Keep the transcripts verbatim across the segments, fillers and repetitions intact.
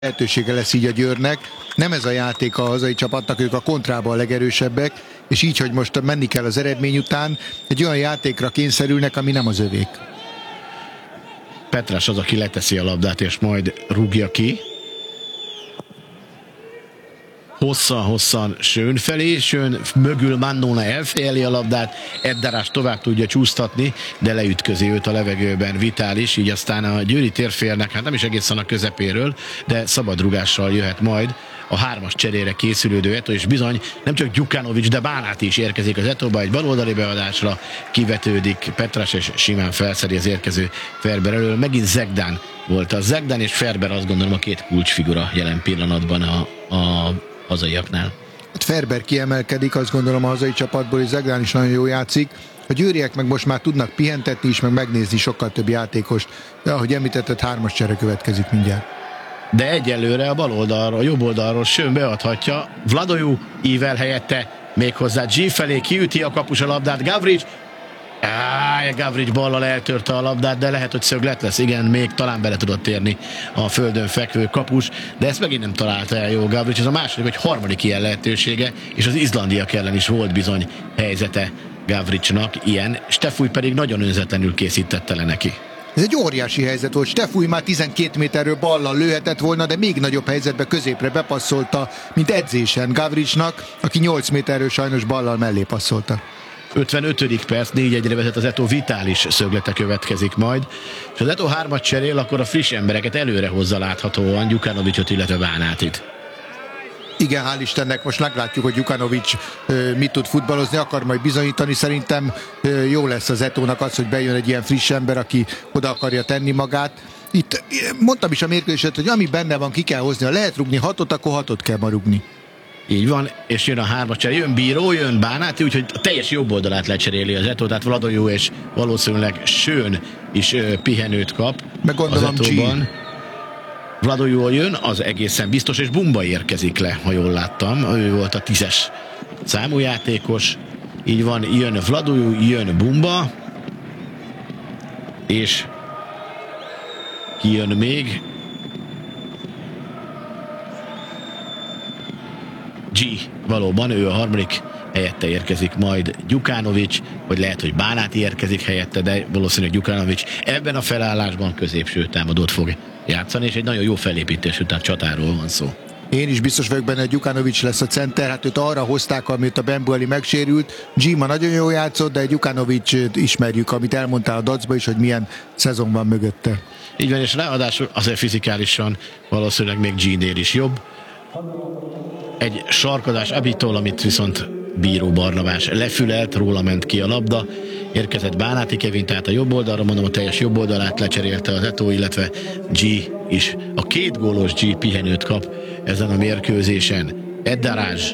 lehetősége lesz így a Győrnek. Nem ez a játék a hazai csapatnak, ők a kontrában a legerősebbek, és így, hogy most menni kell az eredmény után, egy olyan játékra kényszerülnek, ami nem az övék. Petras az, aki leteszi a labdát, és majd rúgja ki. Hosszan-hosszan Schön felé, Schön mögül Mannona elfejeli a labdát, Eddarás tovább tudja csúsztatni, de leütközi őt a levegőben Vitális, így aztán a győri térfélnek, hát nem is egészen a közepéről, de szabadrugással jöhet majd a hármas cserére készülődő Eto, és bizony nem csak Gyukanovics, de Bánáti is érkezik az Etóba, egy baloldali beadásra kivetődik Petras, és simán felszedi az érkező Ferber elől. Megint Zegdán volt a Zegdán, és Ferber azt gondolom a két kulcsfigura jelen pillanatban a, a hazaiaknál. Hát Ferber kiemelkedik, azt gondolom a hazai csapatból, és Zegdán is nagyon jól játszik. A győriek meg most már tudnak pihentetni is, meg megnézni sokkal több játékost. De ahogy említetted, hármas csere következik mindjárt. De egyelőre a bal oldalról, a jobb oldalról Schön beadhatja. Vladojú ível helyette, méghozzá G felé kiüti a kapus a labdát. Gavrics, Áj, Gavrics ballal eltörte a labdát, de lehet, hogy szöglet lesz. Igen, még talán bele tudott érni a földön fekvő kapus, de ezt megint nem találta el jó Gavrics. Ez a második vagy harmadik ilyen lehetősége, és az izlandiak ellen is volt bizony helyzete Gavricsnak ilyen. Stefúj pedig nagyon önzetlenül készítette le neki. Ez egy óriási helyzet volt. Stefúj már tizenkét méterről ballal lőhetett volna, de még nagyobb helyzetbe középre bepasszolta, mint edzésen Gavricsnak, aki nyolc méterről sajnos ballal mellé passzolta. ötvenötödik perc, négy egyre vezet az Eto, Vitális szöglete következik majd, és az Eto hármat cserél, akkor a friss embereket előre hozza láthatóan, Gyukanovicsot, illetve Bánátit. Igen, hál' Istennek, most meglátjuk, hogy Gyukanovics mit tud futballozni, akar majd bizonyítani. Szerintem ö, jó lesz az Etónak az, hogy bejön egy ilyen friss ember, aki oda akarja tenni magát. Itt mondtam is a mérkőzéset, hogy ami benne van, ki kell hozni. Ha lehet rugni hatot, akkor hatot kell ma rugni. Így van, és jön a hármas cseré, jön Bíró, jön Bánáti, úgyhogy a teljes jobb oldalát lecseréli az Eto, tehát Vladojú és valószínűleg Schön is ö, pihenőt kap. Meg gondolom az Etóban. Vladojú jön, az egészen biztos, és Bumba érkezik le, ha jól láttam. Ő volt a tízes számú játékos. Így van, jön Vladojú, jön Bumba, és ki jön még? G, valóban, ő a harmadik, helyette érkezik majd Gyukanovics, vagy lehet, hogy Bánáti érkezik helyette, de valószínűleg Gyukanovics ebben a felállásban középső támadót fog játszani, és egy nagyon jó felépítésű, tehát csatáról van szó. Én is biztos vagyok benne, hogy Gyukanovics lesz a center, hát őt arra hozták, amit a Bembueli megsérült. Gima nagyon jól játszott, de Gyukanovics ismerjük, amit elmondtál a dacba is, hogy milyen szezon van mögötte. Így van, és ráadásul azért fizikálisan valószínűleg még G-nél is jobb. Egy sarkadás Abitól, amit viszont Bíró Barnabás lefülelt, róla ment ki a labda. Érkezett Bánáti Kevin, tehát a jobb oldalra, mondom, a teljes jobb oldalát lecserélte az Eto, illetve G is. A két gólos G pihenőt kap ezen a mérkőzésen. Eddarás.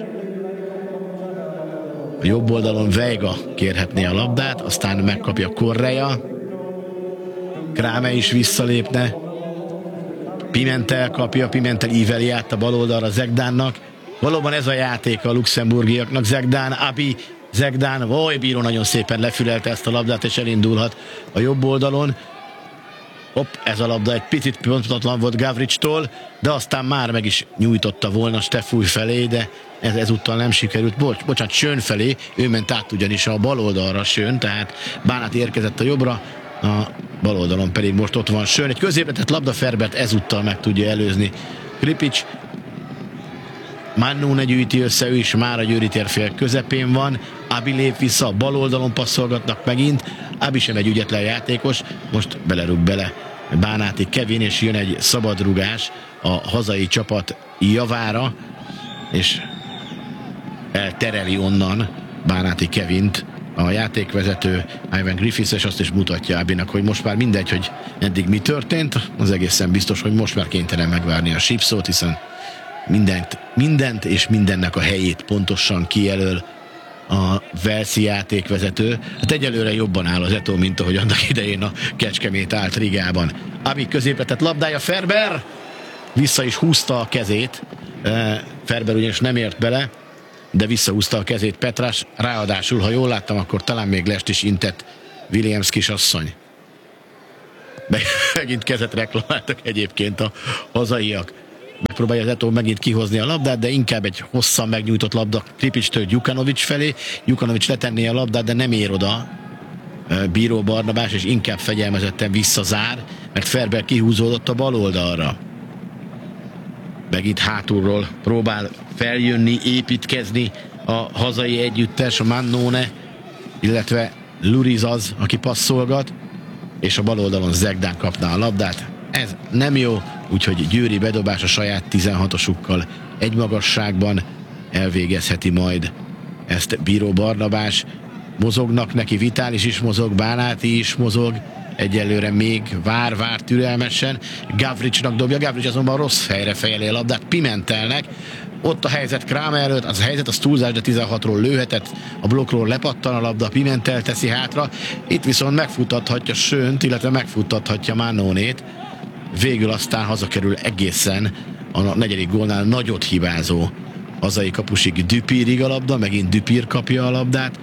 A jobb oldalon Veiga kérhetné a labdát, aztán megkapja Correa. Kráme is visszalépne. Pimentel kapja, Pimentel íveli át a bal oldalra Zegdánnak. Valóban ez a játék a luxemburgiaknak. Zegdán, Abi, Zegdán, Voj, Bíró nagyon szépen lefülelte ezt a labdát, és elindulhat a jobb oldalon. Hopp, ez a labda egy picit pontatlan volt Gavricstól, de aztán már meg is nyújtotta volna Stefúj felé, de ez ezúttal nem sikerült. Bocs, bocsánat, Schön felé, ő ment át ugyanis a bal oldalra Schön, tehát Bánát érkezett a jobbra, a bal oldalon pedig most ott van Schön. Egy középletett labda, Ferbert ezúttal meg tudja előzni Kripics. Mannone gyűjti össze, ő is már a győri térfél közepén van. Abi lép vissza, bal oldalon passzolgatnak megint. Abi sem egy ügyetlen játékos, most belerúg bele Bánáti Kevin, és jön egy szabadrugás a hazai csapat javára, és eltereli onnan Bánáti Kevint a játékvezető Ivan Griffiths, és azt is mutatja Abinak, hogy most már mindegy, hogy eddig mi történt, az egészen biztos, hogy most már kénytelen megvárni a sípszót, hiszen mindent, mindent és mindennek a helyét pontosan kijelöl a Velszi játékvezető. Hát egyelőre jobban áll az Eto, mint ahogy annak idején a Kecskemét állt Rigában. Abi középletett labdája, Ferber vissza is húzta a kezét, Ferber ugyanis nem ért bele, de visszahúzta a kezét Petras, ráadásul, ha jól láttam, akkor talán még lest is intett Williams kisasszony. Megint kezet reklamáltak egyébként a hazaiak. megpróbálja az Eto megint kihozni a labdát, de inkább egy hosszan megnyújtott labda Kripicstől Gyukanovics felé. Gyukanovics letenné a labdát, de nem ér oda Bíró Barnabás, és inkább fegyelmezetten visszazár, mert Ferber kihúzódott a bal oldalra. Megint hátulról próbál feljönni, építkezni a hazai együttes, a Mannone, illetve Luriz az, aki passzolgat, és a bal oldalon Zegdán kapná a labdát. Ez nem jó, úgyhogy győri bedobás a saját tizenhatosukkal egy magasságban elvégezheti majd ezt Bíró Barnabás. Mozognak neki, Vitális is mozog, Bánáti is mozog, egyelőre még vár, vár türelmesen. Gavricsnak dobja, Gavrics azonban rossz helyre fejeli a labdát Pimentelnek. Ott a helyzet Kramer előtt, az a helyzet az túlzás, de tizenhatról lőhetett, a blokkról lepattan a labda, Pimentel teszi hátra. Itt viszont megfutathatja Sönt, illetve megfutathatja Mannonét. Végül aztán hazakerül egészen a negyedik gólnál nagyot hibázó hazai kapusig Dupírig a labda, megint Dupír kapja a labdát.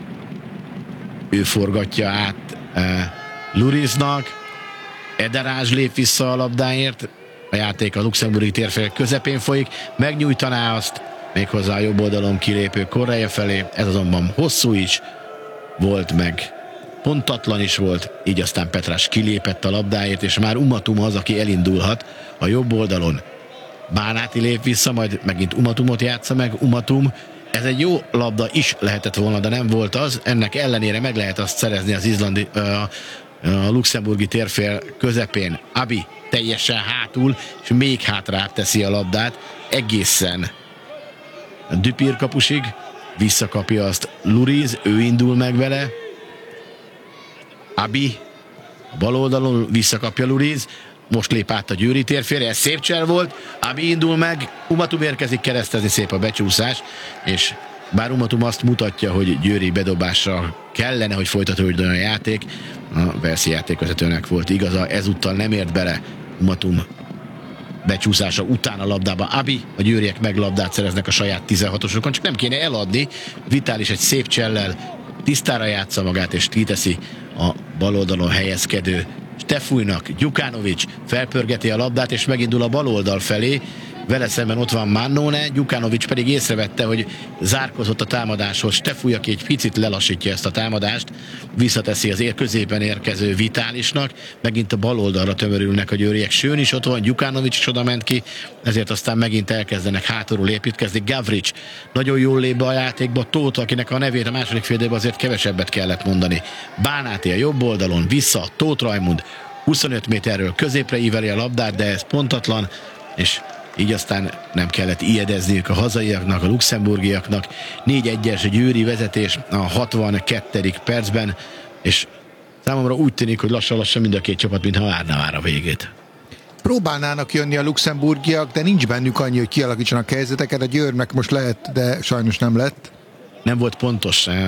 Ő forgatja át eh, Luriznak, Ederázs lép vissza a labdáért, a játék a luxemburgi térfél közepén folyik, megnyújtaná azt, méghozzá a jobb oldalon kilépő Correa felé, ez azonban hosszú is volt, meg pontatlan is volt, így aztán Petrás kilépett a labdáért, és már Umatum az, aki elindulhat a jobb oldalon. Bánáti lép vissza, majd megint Umatumot játsza meg, Umatum. Ez egy jó labda is lehetett volna, de nem volt az. Ennek ellenére meg lehet azt szerezni az izlandi, a, a luxemburgi térfél közepén. Abi teljesen hátul, és még hátrább teszi a labdát, egészen Dupír kapusig. Visszakapja azt Luriz, ő indul meg vele. Abi a bal oldalon visszakapja Luriz. Most lép át a győri térfélre, ez szép csel volt, Abi indul meg, Umatum érkezik, keresztezni, szép a becsúszás, és bár Umatum azt mutatja, hogy győri bedobásra kellene, hogy folytatódjon a játék, a Velszi játékvezetőnek volt igaza, ezúttal nem ért bele Umatum becsúszása után a labdába. Abi, a győriek meg labdát szereznek a saját tizenhatosokon, csak nem kéne eladni. Vitális egy szép csellel tisztára játsza magát, és kiteszi a bal oldalon helyezkedő Stefújnak. Gyukanovics felpörgeti a labdát, és megindul a bal oldal felé. Vele szemben ott van Mannone, Gyukanovics pedig észrevette, hogy zárkozott a támadáshoz. Stefúj, aki egy picit lelassítja ezt a támadást, visszateszi az ér középen érkező Vitálisnak. Megint a bal oldalra tömörülnek a győriek. Sőn is ott van, Gyukanovics is oda ment ki, ezért aztán megint elkezdenek hátulról építkezni. Gavrics nagyon jól lép be a játékba, Tóth, akinek a nevét a második fél időben azért kevesebbet kellett mondani. Bánáti a jobb oldalon, vissza, Tóth Rajmund huszonöt méterről középre íveli a labdát, de ez pontatlan, és így aztán nem kellett ijedezniük a hazaiaknak, a luxemburgiaknak. négy egyes győri vezetés a hatvankettedik percben, és számomra úgy tűnik, hogy lassan-lassan mind a két csapat, mintha várna már a végét. Próbálnának jönni a luxemburgiak, de nincs bennük annyi, hogy kialakítsanak helyzeteket. A Győrnek most lehet, de sajnos nem lett. Nem volt pontos uh,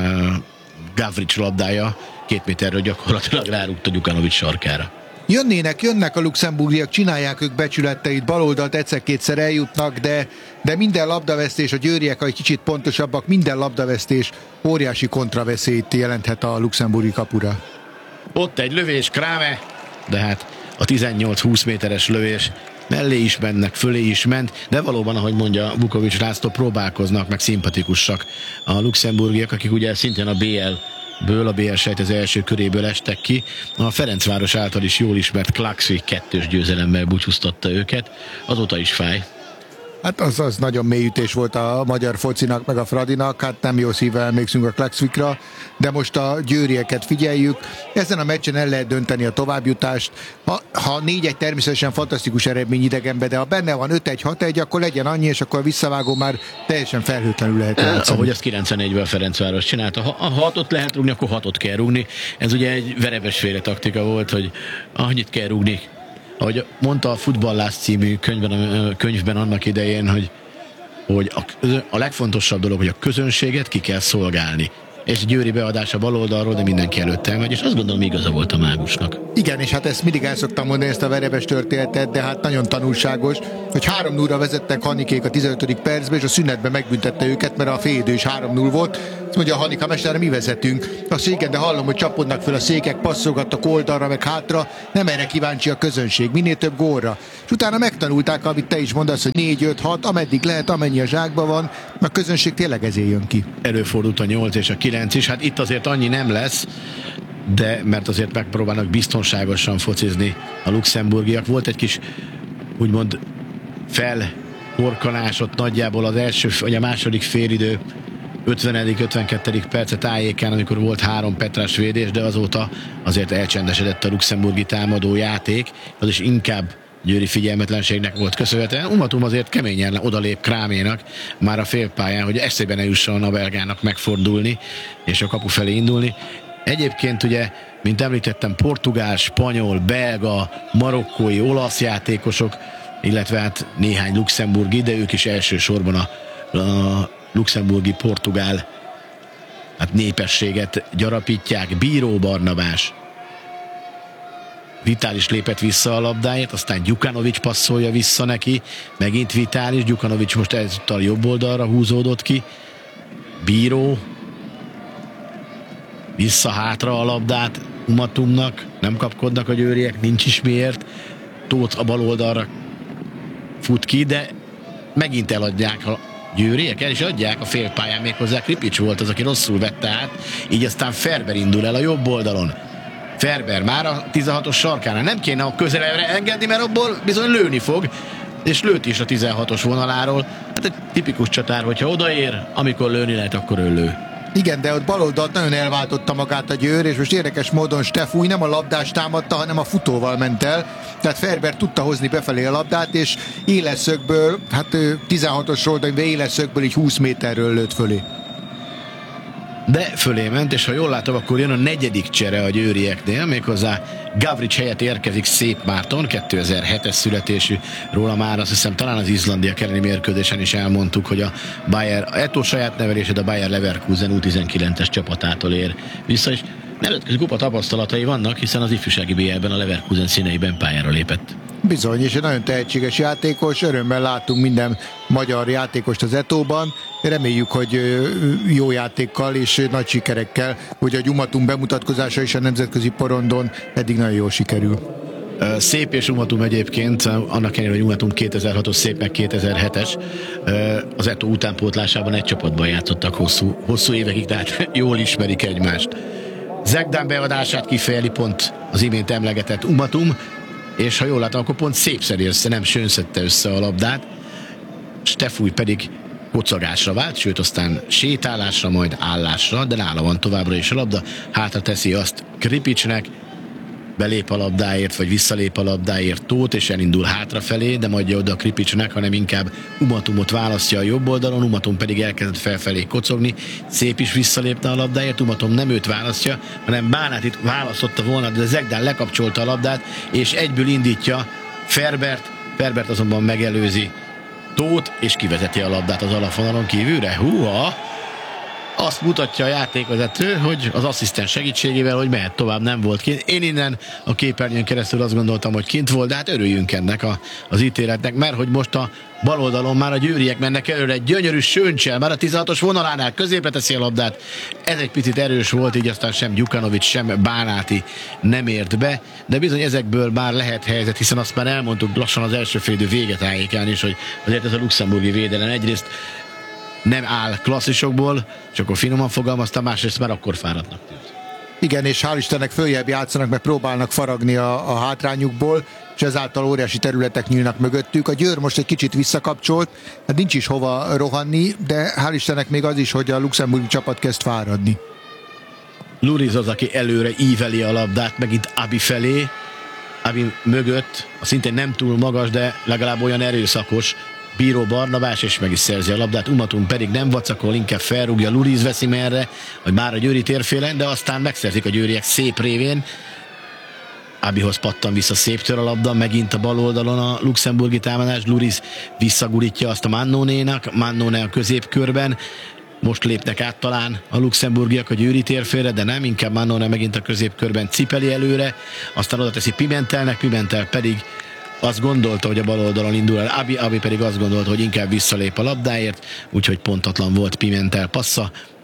Gavrics labdája, két méterről gyakorlatilag rárúgta Gyukanovics sarkára. Jönnének, jönnek a luxemburgiak, csinálják ők becsületeit, baloldalt egyszer-kétszer eljutnak, de, de minden labdavesztés, a győriek egy kicsit pontosabbak, minden labdavesztés óriási kontraveszélyt jelenthet a luxemburgi kapura. Ott egy lövés, Kráme, de hát a tizennyolc-húsz méteres lövés mellé is mennek, fölé is ment, de valóban, ahogy mondja Vukovics László, próbálkoznak, meg szimpatikusak a luxemburgiak, akik ugye szintén a bé el ből, a bé el sejt az első köréből estek ki. A Ferencváros által is jól ismert Klaxvik kettős győzelemmel búcsúztatta őket. Azóta is fáj. Hát az, az nagyon mély ütés volt a magyar focinak, meg a Fradinak, hát nem jó szívvel emlékszünk a Klaxvikra, de most a győrieket figyeljük. Ezen a meccsen el lehet dönteni a továbbjutást. Ha, ha négy egy természetesen fantasztikus eredmény idegenbe, de ha benne van öt egy hat egy, akkor legyen annyi, és akkor a visszavágó már teljesen felhőtlenül lehet játszani. Ahogy az kilencvennégyben a Ferencváros csinálta. Ha a hatot lehet rúgni, akkor hatot kell rúgni. Ez ugye egy verebesféle taktika volt, hogy annyit kell rúgni. Ahogy mondta a Futballász című könyvben, könyvben annak idején, hogy, hogy a, a legfontosabb dolog, hogy a közönséget ki kell szolgálni. És Győri beadása bal oldalról, de mindenki előtt elmegy, és azt gondolom, igaza volt a mágusnak. Igen, és hát ezt mindig el szoktam mondani, ezt a verebes történetet, de hát nagyon tanulságos, hogy három nullra vezettek Hanikék a tizenötödik percben, és a szünetben megbüntette őket, mert a félidő is három null volt. Azt mondja a Hanika mester, mi vezetünk. Azt igen, de hallom, hogy csapodnak fel a székek, passzolgattak oldalra, meg hátra. Nem erre kíváncsi a közönség, minél több gólra. És utána megtanulták, amit te is mondasz, hogy négy öt hat, ameddig lehet, amennyi a zsákban van, a közönség tényleg ezért jön ki. Előfordult a nyolc és a kilenc is, hát itt azért annyi nem lesz, de mert azért megpróbálnak biztonságosan focizni a luxemburgiak. Volt egy kis, úgymond felhorkanás ott nagyjából az első, vagy a második félidő ötvenedik ötvenkettedik perce tájékán, amikor volt három Petrás védés, de azóta azért elcsendesedett a luxemburgi támadó játék, az is inkább győri figyelmetlenségnek volt köszönhetően. Umatum azért keményen odalép Kráménak már a félpályán, hogy eszébe ne jusson a belgának megfordulni és a kapu felé indulni. Egyébként ugye, mint említettem, portugál, spanyol, belga, marokkói, olasz játékosok, illetve hát néhány luxemburgi, de ők is elsősorban a, a luxemburgi portugál hát népességet gyarapítják. Bíró Barnabás, Vitális lépett vissza a labdáért, aztán Gyukanovics passzolja vissza neki, megint Vitális, Gyukanovics most ezúttal jobb oldalra húzódott ki, Bíró vissza hátra a labdát Umatumnak, nem kapkodnak a győriek, nincs is miért, Tóth a bal oldalra fut ki, de megint eladják a győriek, el is adják a félpályán, méghozzá Kripics volt az, aki rosszul vette át, így aztán Ferber indul el a jobb oldalon. Ferber már a tizenhatos sarkánál, nem kéne a közelre engedni, mert abból bizony lőni fog, és lőtt is a tizenhatos vonaláról. Hát egy tipikus csatár, hogyha odaér, amikor lőni lehet, akkor ő lő. Igen, de ott baloldalt nagyon elváltotta magát a Győr, és most érdekes módon Stefúj nem a labdást támadta, hanem a futóval ment el. Tehát Ferber tudta hozni befelé a labdát, és éleszögből, hát tizenhatosról, de éleszögből így húsz méterről lőtt fölé. De fölé ment, és ha jól látom, akkor jön a negyedik csere a győrieknél, méghozzá Gavrics helyett érkezik Szép Márton, kétezer-hetes születésű, róla már azt hiszem talán az Izlandia elleni mérkőzésen is elmondtuk, hogy a Bayer, ettől saját nevelésed a Bayer Leverkusen U tizenkilences csapatától ér vissza, és nemzetközi kupa tapasztalatai vannak, hiszen az ifjúsági bé el-ben a Leverkusen színeiben pályára lépett. Bizony, és egy nagyon tehetséges játékos, örömmel látunk minden magyar játékost az Etóban. Reméljük, hogy jó játékkal és nagy sikerekkel, hogy a Umatum bemutatkozása is a nemzetközi porondon eddig nagyon jól sikerül. Szép és Umatum egyébként, annak ellenére, hogy Umatum kétezer-hatos, Szép meg kétezer-hetes, az Etó utánpótlásában egy csapatban játszottak hosszú, hosszú évekig, tehát jól ismerik egymást. Zegdán beadását kifejeli pont az imént emlegetett Umatum, és ha jól látom, akkor pont Szép szedi össze, nem Sön szedte össze a labdát. Stefúj pedig kocogásra vált, sőt aztán sétálásra, majd állásra, de nála van továbbra is a labda, hátra teszi azt Kripicsnek, belép a labdáért, vagy visszalép a labdáért Tóth, és elindul hátrafelé, de majd oda Kripicsnek, hanem inkább Umatumot választja a jobb oldalon, Umatum pedig elkezdett felfelé kocogni, Szép is visszalépte a labdáért, Umatum nem őt választja, hanem Bánátit választotta volna, de Zegdán lekapcsolta a labdát, és egyből indítja Ferbert, Ferbert azonban megelőzi Tóth, és kivezeti a labdát az alapvonalon kívülre. Húha! Azt mutatja a játékvezető, hogy az asszisztens segítségével, hogy mehet tovább, nem volt kint. Én innen a képernyőn keresztül azt gondoltam, hogy kint volt, de hát örüljünk ennek a, az ítéletnek, mert hogy most a bal oldalon már a győriek mennek előre, egy gyönyörű Söncsel, már a tizenhatos vonalánál középre teszi a labdát. Ez egy picit erős volt, így aztán sem Gyukanovics, sem Bánáti nem ért be, de bizony ezekből már lehet helyzet, hiszen azt már elmondtuk lassan az első félidő vége tájékán is, hogy azért ez a luxemburgi védelem egyrészt nem áll klasszisokból, csak akkor finoman fogalmaztam, másrészt már akkor fáradtnak tűnt. Igen, és hál' Istennek följebb játszanak, meg próbálnak faragni a, a hátrányukból, és ezáltal óriási területek nyílnak mögöttük. A Győr most egy kicsit visszakapcsolt, hát nincs is hova rohanni, de hál' Istennek még az is, hogy a luxemburgi csapat kezd fáradni. Luriz az, aki előre íveli a labdát, megint Abi felé. Abi mögött, a szintén nem túl magas, de legalább olyan erőszakos Bíró Barnabás, és meg is szerzi a labdát, Umatum pedig nem vacakol, inkább felrúgja, Luriz veszi merre, vagy már a győri térfélen, de aztán megszerzik a győriek Szép révén. Abihoz pattan vissza Széptől a labda, megint a bal oldalon a luxemburgi támadás, Luriz visszagurítja azt a Mannónénak, Mannóné a középkörben, most lépnek át talán a luxemburgiak a győri térfélre, de nem, inkább Mannóné megint a középkörben cipeli előre, aztán oda teszi Pimentelnek, Pimentel pedig azt gondolta, hogy a bal oldalon indul el Abi, Abi pedig azt gondolta, hogy inkább visszalép a labdáért, úgyhogy pontatlan volt Pimentel passza,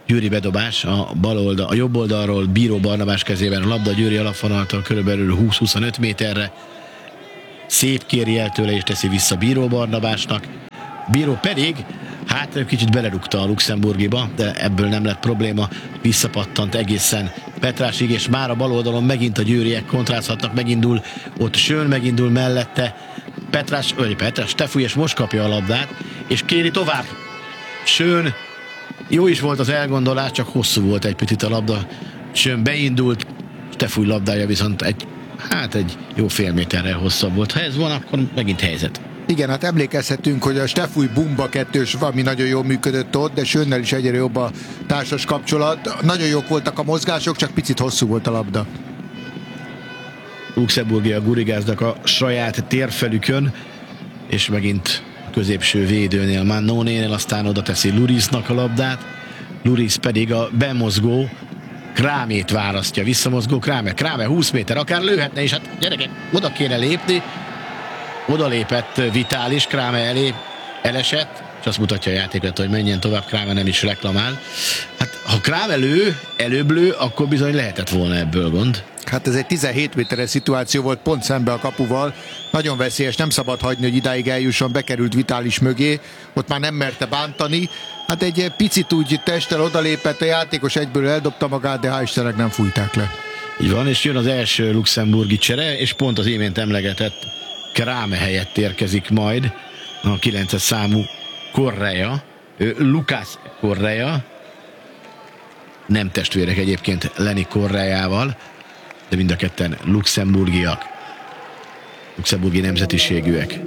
Győri bedobás a bal oldal, a jobb oldalról Bíró Barnabás kezében a labda Győri alapvonaltól körülbelül húsz-huszonöt méterre. Szép kéri el tőle és teszi vissza Bíró Barnabásnak. Bíró pedig hát kicsit belerúgta a luxemburgiba, de ebből nem lett probléma, visszapattant egészen Petrásig, és már a bal oldalon megint a győriek kontrázhatnak, megindul ott Schön, megindul mellette Petrás, vagy Petrás, Stefúj, és most kapja a labdát, és kéri tovább. Schön, jó is volt az elgondolás, csak hosszú volt egy picit a labda. Schön beindult, Stefúj labdája viszont egy, hát egy jó fél méterrel hosszabb volt. Ha ez van, akkor megint helyzet. Igen, hát emlékezhetünk, hogy a Stefúj Bumba kettős valami nagyon jól működött ott, de Schönnel is egyre jobb a társas kapcsolat. Nagyon jók voltak a mozgások, csak picit hosszú volt a labda. Luxemburgiak gurigáznak a saját térfelükön, és megint középső védőnél, Mannónél, aztán oda teszi Lurisnak a labdát. Luris pedig a bemozgó Krámét választja, visszamozgó Kráme. Kráme húsz méter, akár lőhetne is, hát gyerekek, oda kéne lépni. Oda lépett Vitális, Kráme elé elesett, és azt mutatja a játékot, hogy menjen tovább, Kráme nem is reklamál. Hát ha Kráme lő, előbb lő, akkor bizony lehetett volna ebből gond. Hát ez egy tizenhét méteres szituáció volt pont szembe a kapuval. Nagyon veszélyes, nem szabad hagyni, hogy idáig eljusson, bekerült Vitális mögé, ott már nem merte bántani. Hát egy picit úgy testtel odalépett a játékos, egyből eldobta magát, de hál' Istennek nem fújták le. Így van, és jön az első luxemburgi csere, és pont az imént emlegetett Kráme helyett érkezik majd a kilences számú Correa, Lucas Correa, nem testvérek egyébként Lenny Correával, de mind a ketten luxemburgiak, luxemburgi nemzetiségűek.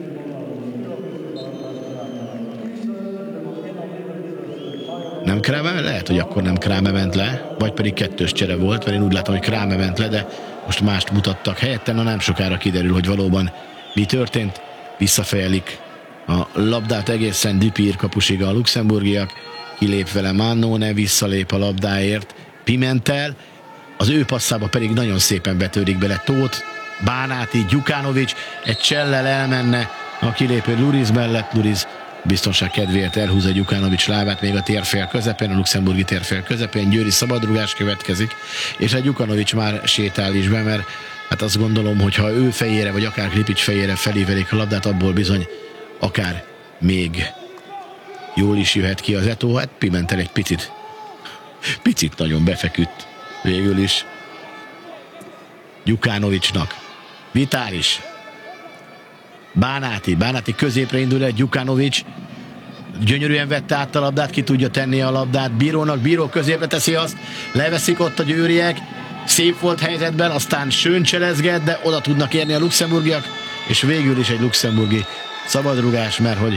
Nem Kráme? Lehet, hogy akkor nem Kráme ment le, vagy pedig kettős csere volt, mert én úgy látom, hogy Kráme ment le, de most mást mutattak helyette, na nem sokára kiderül, hogy valóban mi történt. Visszafejelik a labdát egészen Dupír kapusig a luxemburgiak, kilép vele Mannone, visszalép a labdáért Pimentel, az ő passzába pedig nagyon szépen betörik bele Tóth, Bánáti, Gyukanovics, egy csellel elmenne a kilépő Luris mellett. Luris biztonság kedvéért elhúzza Gyukanovics lábát még a térfél közepén, a luxemburgi térfél közepén. Győri szabadrugás következik, és a Gyukanovics már sétál is be, mert hát azt gondolom, hogy ha ő fejére, vagy akár Kripics fejére felívelik a labdát, abból bizony akár még jól is jöhet ki az Eto. Hát Pimentel egy picit, picit nagyon befeküdt végül is Gyukanovicsnak. Vitális, Bánáti, Bánáti középre indul egy Gyukanovics, gyönyörűen vette át a labdát, ki tudja tenni a labdát Bírónak, Bíró középre teszi azt, leveszik ott a győriek, szép volt helyzetben, aztán Schön cselezget, de oda tudnak érni a luxemburgiak, és végül is egy luxemburgi szabadrugás, mert hogy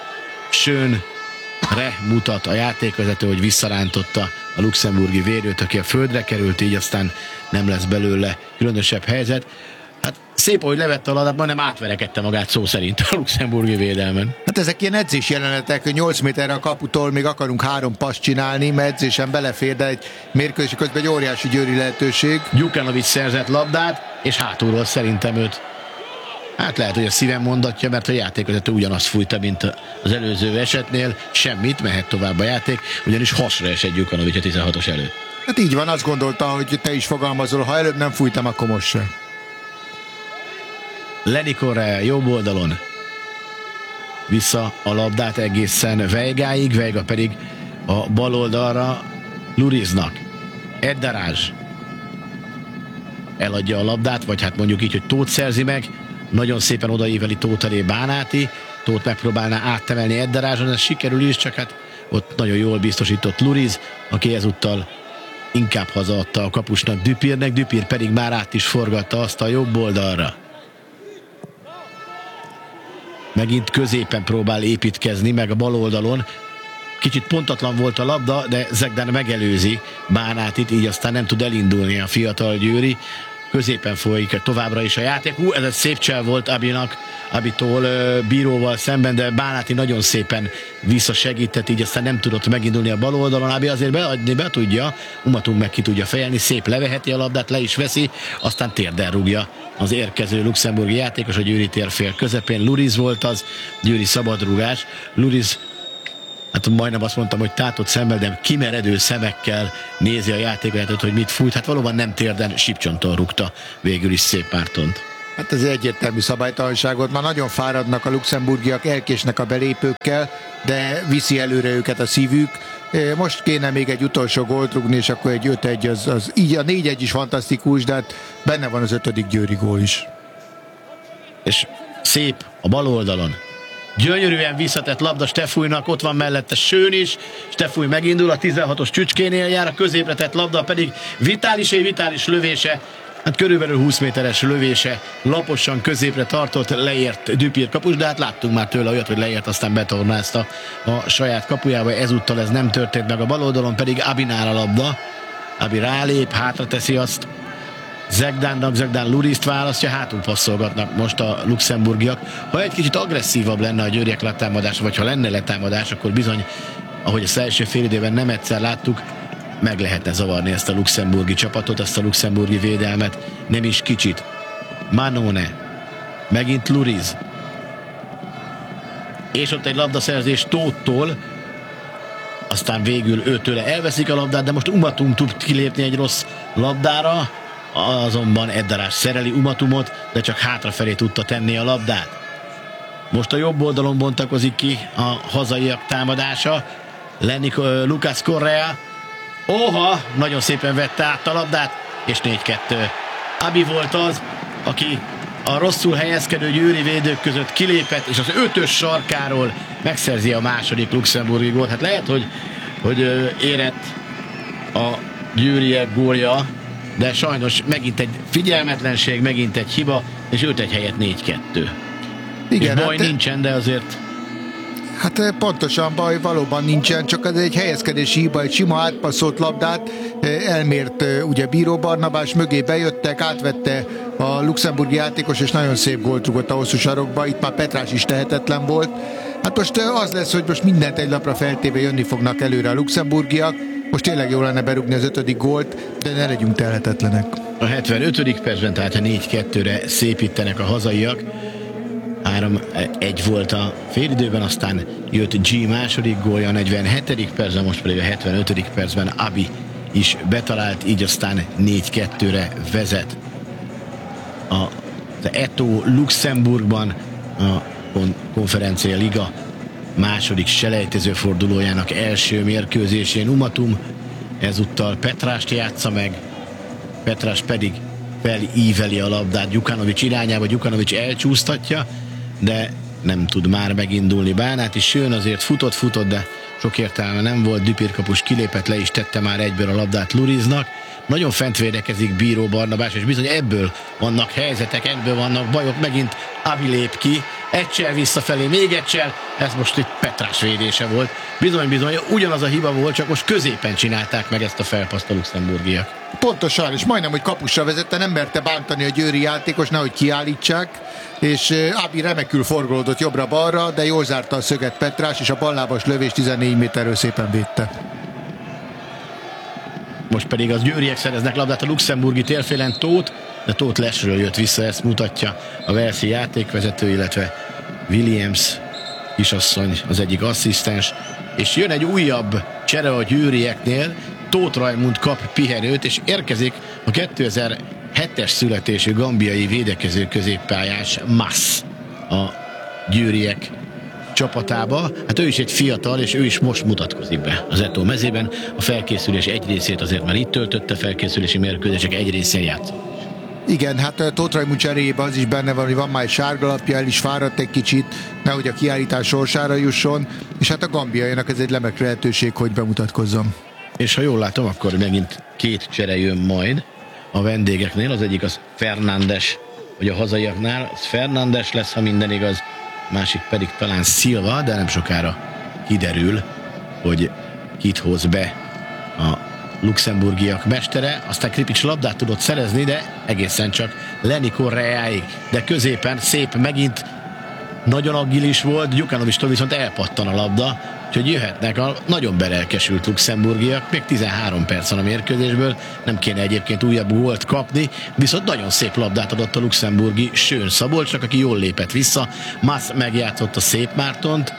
Schönre mutat a játékvezető, hogy visszarántotta a luxemburgi védőt, aki a földre került, így aztán nem lesz belőle különösebb helyzet. Hát szép, hogy levette a labdát, majdnem átverekedte magát szó szerint a luxemburgi védelmen. Hát ezek ilyen edzés jelenetek, hogy nyolc méterre a kaputól még akarunk három passz csinálni, mert edzésen belefér, de egy mérkőzés közben egy óriási győri lehetőség. Gyukanovics szerzett labdát, és hátulról szerintem őt, hát lehet, hogy a szívem mondatja, mert a játékvezető ugyanazt fújta, mint az előző esetnél, semmit, mehet tovább a játék, ugyanis hasra esett Gyukanovics a tizenhatos előtt. Hát így van, azt gondolta, hogy te is fogalmazol, ha előbb nem fújtam, akkor most sem. Lenny Correa jobb oldalon vissza a labdát egészen Veigáig, Veiga pedig a bal oldalra Lurisnak. Eddarázs eladja a labdát, vagy hát mondjuk így, hogy Tóth szerzi meg, nagyon szépen odaíveli Tóth elé Bánáti, Tóth megpróbálná áttemelni Eddarázson, ez sikerül is, csak hát ott nagyon jól biztosított Luris, aki ezúttal inkább hazaadta a kapusnak Dupírnek, Dupír pedig már át is forgatta azt a jobb oldalra. Megint középen próbál építkezni, meg a bal oldalon. Kicsit pontatlan volt a labda, de Zegdán megelőzi Bánátit, így aztán nem tud elindulni a fiatal győri. Középen folyik továbbra is a játék. Hú, ez egy szép csel volt Abinak, Abitól Bíróval szemben, de Bánáti nagyon szépen visszasegített, így aztán nem tudott megindulni a bal oldalon. Abi azért beadni be tudja, Umatung meg ki tudja fejelni, szép leveheti a labdát, le is veszi, aztán térdel rúgja az érkező luxemburgi játékos a győri térfél közepén. Luris volt az, győri szabadrúgás. Luris hát majdnem azt mondtam, hogy tátott szemmel, de kimeredő szemekkel nézi a játékvezetőt, hogy mit fújt. Hát valóban nem térden, sípcsonton rúgta végül is Szép Mártont. Hát ez egy egyértelmű szabálytalanságot. Már nagyon fáradnak a luxemburgiak, elkésnek a belépőkkel, de viszi előre őket a szívük. Most kéne még egy utolsó gólt rúgni, és akkor egy öt egy, az, az így a négy egy is fantasztikus, de hát benne van az ötödik győri gól is. És Szép a bal oldalon. Gyönyörűen visszatett labda Stefújnak, ott van mellette Sőn is. Stefúj megindul, a tizenhatos Csücskénél jár, a középre tett labda pedig Vitálisé, Vitális lövése. Hát körülbelül húsz méteres lövése, laposan középre tartott, leért Dupír kapus, de hát láttunk már tőle olyat, hogy leért, aztán betornázta a saját kapujába, ezúttal ez nem történt meg, a bal oldalon pedig Abinál a labda. Abi rálép, hátra teszi azt Zegdánnak, Zegdán Luriszt választja, hátul passzolgatnak most a luxemburgiak. Ha egy kicsit agresszívabb lenne a győriek letámadása, vagy ha lenne letámadás, akkor bizony, ahogy az első fél időben nem egyszer láttuk, meg lehetne zavarni ezt a luxemburgi csapatot, ezt a luxemburgi védelmet, nem is kicsit. Manone, megint Luriz, és ott egy labdaszerzés Tóttól, aztán végül őtőle elveszik a labdát, de most Umatum tud kilépni egy rossz labdára, azonban Eddarás szereli Umatumot, de csak hátrafelé tudta tenni a labdát. Most a jobb oldalon bontakozik ki a hazaiak támadása, Lenny Lucas Correa, Oha, nagyon szépen vette át a labdát, és négy kettő. Abi volt az, aki a rosszul helyezkedő győri védők között kilépett, és az ötös sarkáról megszerzi a második luxemburgi gólt. Hát lehet, hogy, hogy érett a győriek gólja, de sajnos megint egy figyelmetlenség, megint egy hiba, és öt egy helyett négy kettő. Igen, és baj hát nincsen, de azért... Hát pontosan baj valóban nincsen, csak ez egy helyezkedési hiba, egy sima átpasszolt labdát elmért ugye Bíró Barnabás, mögé bejöttek, átvette a luxemburgi játékos, és nagyon szép gólt rúgott a hosszú sarokba, itt már Petrás is tehetetlen volt. Hát most az lesz, hogy most mindent egy lapra feltéve jönni fognak előre a luxemburgiak, most tényleg jó lenne berúgni az ötödik gólt, de ne legyünk telhetetlenek. A hetvenötödik percben, tehát a négy kettőre szépítenek a hazaiak. három egy volt a félidőben, aztán jött G második gólja a negyvenhetedik percben, most pedig a hetvenötödik percben Abi is betalált, így aztán négy kettőre vezet. A, az Eto Luxemburgban a konferencia liga második selejtező fordulójának első mérkőzésén Umatum ezúttal Petrást játsza meg, Petrás pedig felíveli a labdát Gyukanovics irányába, Gyukanovics elcsúsztatja, de nem tud már megindulni. Bánát is jön, azért futott, futott, de sok értelme nem volt. Dupír kapus kilépett, le is tette már egyből a labdát Luriznak. Nagyon fent védekezik Bíró Barnabás, és bizony ebből vannak helyzetek, ebből vannak bajok. Megint Abi lép ki, egysel visszafelé, még egysel. Ez most itt Petrás védése volt. Bizony, bizony, ugyanaz a hiba volt, csak most középen csinálták meg ezt a felpaszt a luxemburgiak. Pontosan, és majdnem, hogy kapusra vezette, nem merte bántani a győri játékos, nehogy kiállítsák, és Abi remekül forgolódott jobbra-balra, de jól zárta a szöget Petrás, és a ballábas lövés tizennégy méterről szépen védte. Most pedig az győriek szereznek labdát a luxemburgi térfélen, Tóth, de Tóth lesről jött vissza, ezt mutatja a Velszi játékvezető, illetve Williams kisasszony az egyik asszisztens, és jön egy újabb csere a győrieknél, Tóth Rajmund kap pihenőt, és érkezik a kétezer-hetes születésű gambiai védekező középpályás Mas a győriek csapatába. Hát ő is egy fiatal, és ő is most mutatkozik be az Eto mezében. A felkészülés egy részét azért már itt töltötte, felkészülési mérkőzések egy részén játszott. Igen, hát Tóth Rajmund cseréjében az is benne van, hogy van már egy sárgalapja, el is fáradt egy kicsit, nehogy a kiállítás sorsára jusson, és hát a gambiainak ez egy remek lehetőség, hogy bemutatkozzon. És ha jól látom, akkor megint két csere jön majd a vendégeknél, az egyik az Fernándes, vagy a hazaiaknál, az Fernándes lesz, ha minden igaz, másik pedig talán Silva, de nem sokára kiderül, hogy kit hoz be a luxemburgiak mestere. Aztán Kripics labdát tudott szerezni, de egészen csak Lenny Correáig, de középen szép, megint nagyon agilis volt, Gyukanovistól viszont elpattan a labda, úgyhogy jöhetnek a nagyon belelkesült luxemburgiak, még tizenhárom perc van a mérkőzésből, nem kéne egyébként újabb gólt kapni, viszont nagyon szép labdát adott a luxemburgi Sőn Szabolcsnak, aki jól lépett vissza, Mas megjátszott a Szép Mártont,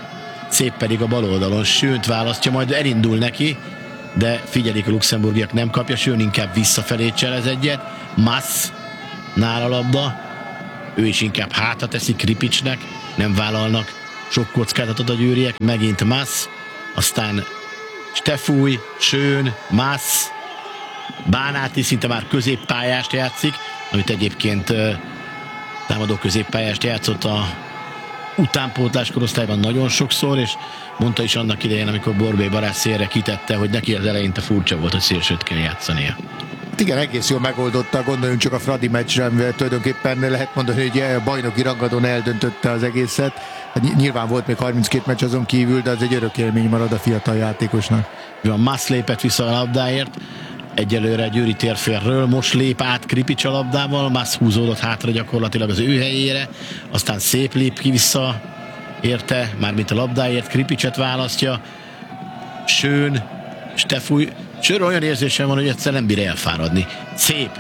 Szép pedig a bal oldalon, Schönt választja, majd elindul neki, de figyelik a luxemburgiak, nem kapja, Schön inkább visszafelé cselez egyet, Mass nála labda, ő is inkább hátra teszi Kripicsnek, nem vállalnak sok kockázatot a győriek, megint Mass, aztán Stefúj, Schön, Mass, Bánáti szinte már középpályást játszik, amit egyébként támadó középpályást játszott a utánpótlás korosztályban nagyon sokszor, és mondta is annak idején, amikor Borbély barát szélre kitette, hogy neki az eleinte furcsa volt, hogy szélsőt kell játszania. Igen, egész jól megoldotta, gondoljunk csak a Fradi meccsre, amivel tulajdonképpen lehet mondani, hogy a bajnoki rangadón eldöntötte az egészet. Nyilván volt még harminckét meccs azon kívül, de az egy örök élmény marad a fiatal játékosnak. Mass lépett vissza a labdáért, egyelőre Győri térfélről, most lép át Kripics a labdával, Mass húzódott hátra gyakorlatilag az ő helyére, aztán szép lép ki vissza érte, mármint a labdáért, Kripicset választja, Schön, Stefúj, Schön olyan érzésem van, hogy egyszer nem bír elfáradni. Szép.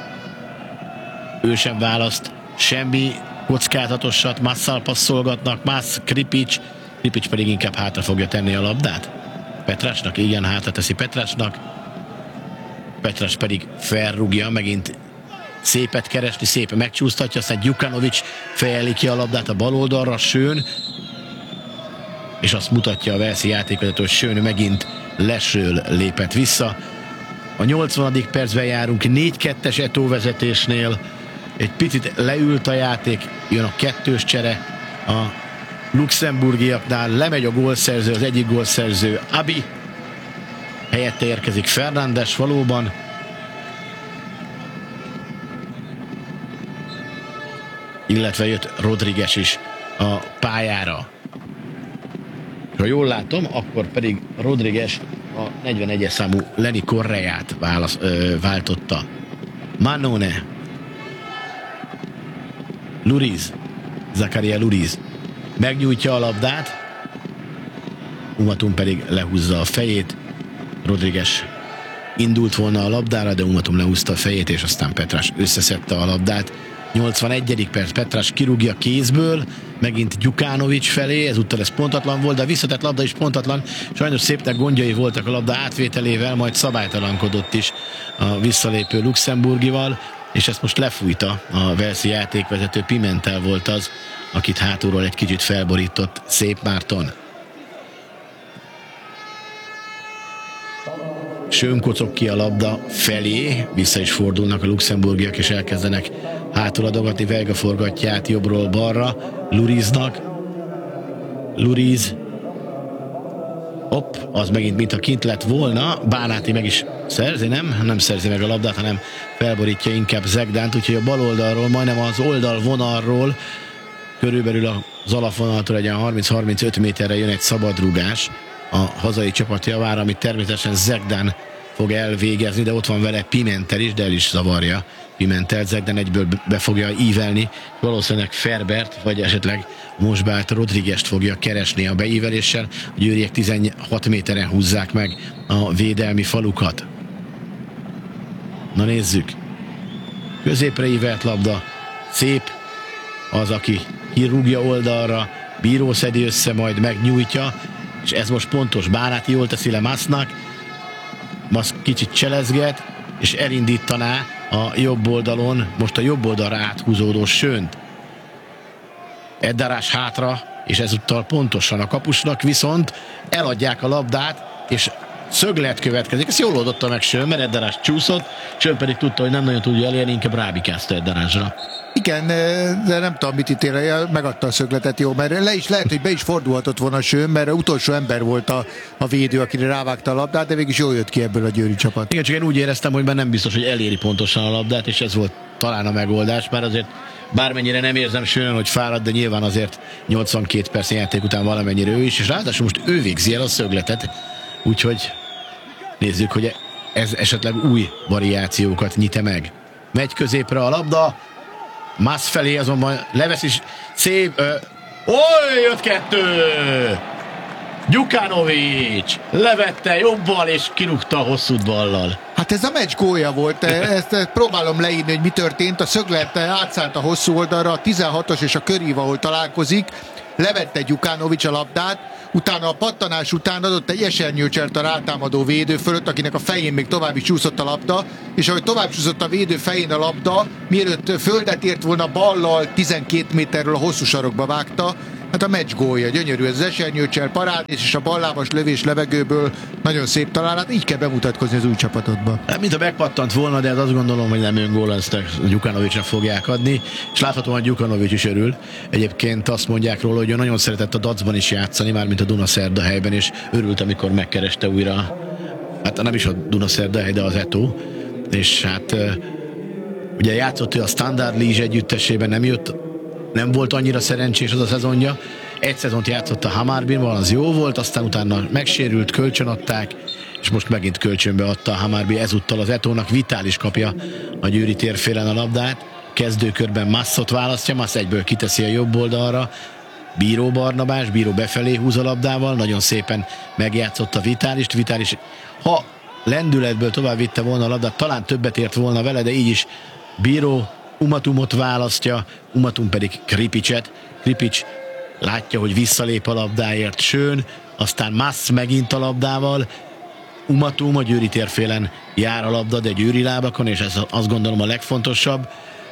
Ő sem választ, semmi kockázatosat, Masszal passzolgatnak, Mass, Kripics, Kripics pedig inkább hátra fogja tenni a labdát. Petrásnak, igen, hátra teszi Petrásnak, Petrás pedig felrúgja, megint szépet keresni, szépen megcsúsztatja, aztán Gyukanovics fejeli ki a labdát a bal oldalra, Schön, és azt mutatja a Velszi játékvezető, hogy Schön megint lesről lépett vissza. A nyolcvanadik percben járunk, négy kettes Eto'o vezetésnél, egy picit leült a játék, jön a kettős csere a luxemburgiaknál, lemegy a gólszerző, az egyik gólszerző Abi, helyette érkezik Fernandes valóban. Illetve jött Rodriguez is a pályára. Ha jól látom, akkor pedig Rodriguez a negyvenegyes számú Lenny Correát válasz, ö, váltotta. Manone, Luriz, Zakaria Luriz megnyújtja a labdát, Umatum pedig lehúzza a fejét. Rodriguez indult volna a labdára, de Umatum lehúzta a fejét, és aztán Petrás összeszedte a labdát. nyolcvanegyedik perc, Petrás kirúgja kézből, megint Gyukanovics felé, ezúttal ez pontatlan volt, de a visszatett labda is pontatlan. Sajnos szépnek gondjai voltak a labda átvételével, majd szabálytalankodott is a visszalépő luxemburgival, és ezt most lefújta a Velszi játékvezető. Pimentel volt az, akit hátulról egy kicsit felborított Szép Márton. Schön kocog ki a labda felé, vissza is fordulnak a luxemburgiak, és elkezdenek hátul adogatni, Veiga forgatja át jobbról balra Luriznak. Luriz, hopp, az megint mintha kint lett volna, Bánáti meg is szerzi, nem? Nem szerzi meg a labdát, hanem felborítja inkább Zegdánt, úgyhogy a bal oldalról, majdnem az oldal vonalról, körülbelül az alapvonaltól egy harminc-harmincöt méterre jön egy szabadrugás a hazai csapat javára, amit természetesen Zegdán fog elvégezni, de ott van vele Pimentel is, de el is zavarja Pimentel. Zegdán egyből be fogja ívelni, valószínűleg Ferbert, vagy esetleg Mosbált Rodriguest fogja keresni a beíveléssel. A győriek tizenhat méteren húzzák meg a védelmi falukat. Na nézzük. Középre ívelt labda. Szép az, aki kirúgja oldalra, Bíró szedi össze, majd megnyújtja, és ez most pontos. Bánáti jól teszi le Massnak, Mass kicsit cselezget, és elindítaná a jobb oldalon, most a jobb oldalra áthúzódó Schönt. Eddarás hátra, és ezúttal pontosan a kapusnak, viszont eladják a labdát, és szöglet következik. Ezt jól oldotta meg Schön, mert Eddarás csúszott, Schön pedig tudta, hogy nem nagyon tudja elérni, inkább rábikázta Eddarásra. Igen, de nem tudom, mit ítél, megadta a szögletet, jó, mert le is lehet, hogy be is fordulhatott volna Schön, mert utolsó ember volt a, a védő, akire rávágta a labdát, de végig jól jött ki ebből a győri csapat. Igen, csak én úgy éreztem, hogy már nem biztos, hogy eléri pontosan a labdát, és ez volt talán a megoldás, mert azért bármennyire nem érzem Schönen, hogy fárad, de nyilván azért nyolcvankét perc játék után valamennyire ő is, és ráadásul most ő végzi el a szögletet, úgyhogy nézzük, hogy ez esetleg új variációkat nyit-e meg. Megy középre a labda, Mass felé azonban levesz is, szép, ö, oly, jött kettő! Gyukanovics levette jobbal és kirúgta a hosszút ballal. Hát ez a meccs gólja volt, ezt próbálom leírni, hogy mi történt. A szöglet átszállt a hosszú oldalra, a tizenhatos és a körív, ahol találkozik, levette Gyukanovics a labdát, utána a pattanás után adott egy esernyőcselt a rátámadó védő fölött, akinek a fején még tovább is csúszott a labda, és ahogy tovább csúszott a védő fején a labda, mielőtt földet ért volna ballal tizenkét méterről a hosszú sarokba vágta. Hát a meccs gólja, gyönyörű ez az esernyőcsel, parád, és a ballábas lövés levegőből nagyon szép találat, így kell bemutatkozni az új csapatodba. Hát, mint a megpattant volna, de hát azt gondolom, hogy nem öngól, ezt a Gyukanovicsnak fogják adni, és láthatóan Gyukanovics is örül. Egyébként azt mondják róla, hogy ő nagyon szeretett a dacban is játszani, mármint a Dunaszerdahelyben, és örült, amikor megkereste újra, hát nem is a Dunaszerdahely, de az Eto, és hát ugye játszott ő a Standard Liège együttesében, nem jött, nem volt annyira szerencsés az a szezonja. Egy szezont játszott a Hammarbinban, az jó volt, aztán utána megsérült, kölcsönadták, és most megint kölcsönbe adta a Hammarby, ezúttal az Etónak. Vitális kapja a Győri térfélen a labdát, kezdőkörben Masszot választja, Massz egyből kiteszi a jobb oldalra, Bíró Barnabás, Bíró befelé húz a labdával, nagyon szépen megjátszotta Vitálist, Vitális, ha lendületből tovább vitte volna a labdát, talán többet ért volna vele, de így is Bíró Umatumot választja, Umatum pedig Kripicset. Kripics látja, hogy visszalép a labdáért, Schön, aztán Massz megint a labdával, Umatum a Győri térfélen jár a labda, de Győri lábakon, és ez azt gondolom a legfontosabb.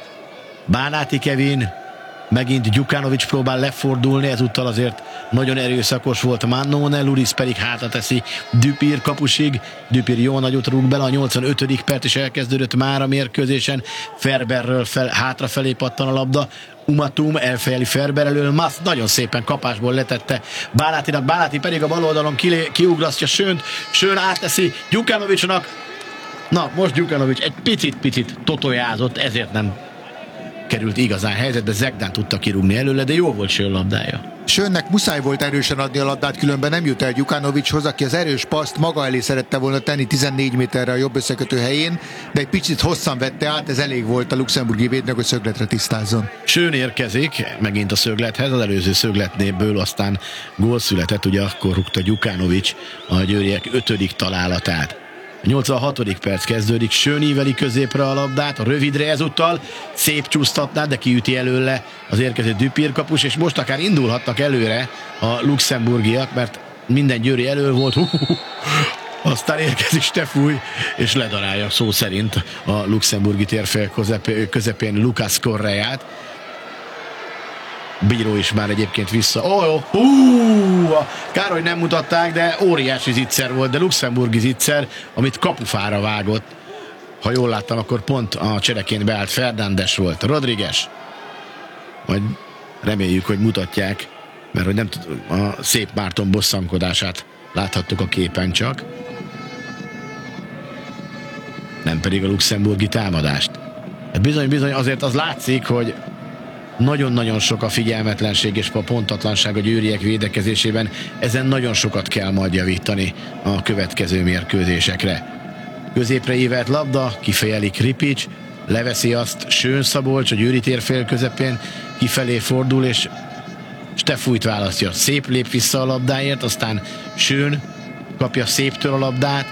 Bánáti Kevin, megint Gyukanovics próbál lefordulni, ezúttal azért nagyon erőszakos volt Mannone, Luris pedig hátra teszi Dupír kapusig. Dupír jó nagyot rúg bele, a nyolcvanötödik perc is elkezdődött már a mérkőzésen. Ferberről fel, hátrafelé pattan a labda, Umatum elfejeli Ferber elől, Massz nagyon szépen kapásból letette Bánátinak, Bánáti pedig a bal oldalon kiugrasztja Schönt, Schön átteszi Gyukanovicsnak. Na, most Gyukanovics egy picit-picit totojázott, ezért nem került igazán helyzetbe, Zegdán tudta kirúgni előle, de jó volt Schön labdája. Schönnek muszáj volt erősen adni a labdát, különben nem jut el Gyukanovicshoz, aki az erős paszt maga elé szerette volna tenni tizennégy méterre a jobb összekötő helyén, de egy picit hosszan vette át, ez elég volt a luxemburgi védnek, hogy szögletre tisztázzon. Schön érkezik megint a szöglethez, az előző szögletnéből aztán gól született, ugye akkor rúgta Gyukanovics a győriek ötödik találatát. A nyolcvanhatodik perc kezdődik, Schön íveli középre a labdát, a rövidre ezúttal, szép csúsztatná, de kiüti előle az érkező Dupír kapus, és most akár indulhatnak előre a luxemburgiak, mert minden győri elő volt, hú, hú, hú. Aztán érkezik Stefúj, és ledarálja szó szerint a luxemburgi térfél közepén Lucas Correát. Bíró is már egyébként vissza. Oh, hú, kár, hogy nem mutatták, de óriási zicser volt, de luxemburgi zicser, amit kapufára vágott. Ha jól láttam, akkor pont a csereként beállt Fernandes volt. Rodriguez. Majd reméljük, hogy mutatják, mert hogy nem tud, a Szép Márton bosszankodását láthattuk a képen csak. Nem pedig a luxemburgi támadást. Bizony-bizony azért az látszik, hogy nagyon-nagyon sok a figyelmetlenség és a pontatlanság a győriek védekezésében, ezen nagyon sokat kell majd javítani a következő mérkőzésekre. Középre ívelt labda, kifejeli Kripics, leveszi azt Schön Szabolcs a Győri térfél közepén, kifelé fordul, és Stefújt választja. Szép lép vissza a labdáért, aztán Schön kapja széptől a labdát,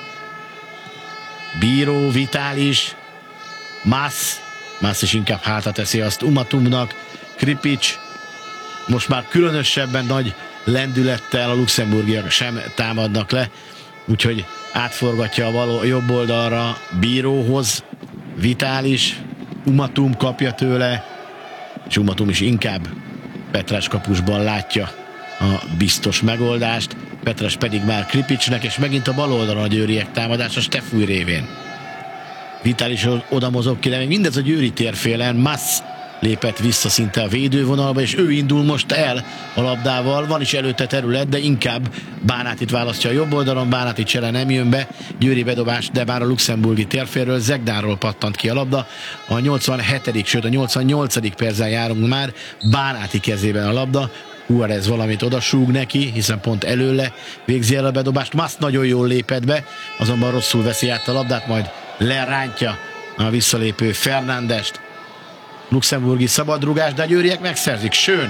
Bíró, Vitális, Massz, Massz is inkább hátra teszi azt Umatumnak, Kripics, most már különösebben nagy lendülettel a luxemburgiak sem támadnak le, úgyhogy átforgatja a való, jobb oldalra Bíróhoz, Vitális, Umatum kapja tőle, és Umatum is inkább Petres kapusban látja a biztos megoldást, Petres pedig már Kripicsnek, és megint a bal oldalon a győriek támadása Stefúj révén. Vitális oda mozog ki, de még mindez a Győri térfélen. Massz lépett vissza szinte a védővonalba, és ő indul most el a labdával. Van is előtte terület, de inkább Bánátit választja a jobb oldalon. Bánáti csere nem jön be, Győri bedobás, de már a luxemburgi térfélről, Zegdánról pattant ki a labda. A nyolcvanhetedik sőt a nyolcvannyolcadik percen járunk már, Bánáti kezében a labda. Juarez valamit odasúg neki, hiszen pont előle végzi el a bedobást. Massz nagyon jól lépett be, azonban rosszul veszi át a labdát, majd lerántja a visszalépő Fernandest. Luxemburgi szabadrugás, de a győriek megszerzik. Schön